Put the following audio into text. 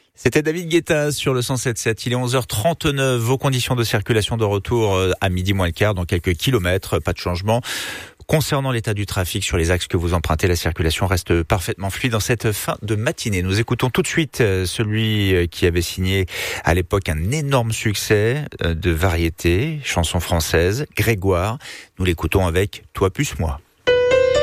C'était David Guetta sur le 107.7. Il est 11h39. Vos conditions de circulation de retour à midi moins le quart, dans quelques kilomètres. Pas de changement. Concernant l'état du trafic sur les axes que vous empruntez, la circulation reste parfaitement fluide dans cette fin de matinée. Nous écoutons tout de suite celui qui avait signé à l'époque un énorme succès de variété, chanson française, Grégoire. Nous l'écoutons avec Toi plus moi.